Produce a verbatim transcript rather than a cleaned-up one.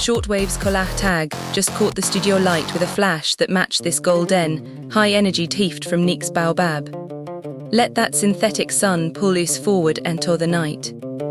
Shortwave's Collah tag just caught the studio light with a flash that matched this golden, high-energy teeft from Nick's Baobab. Let that synthetic sun pull loose forward enter the night.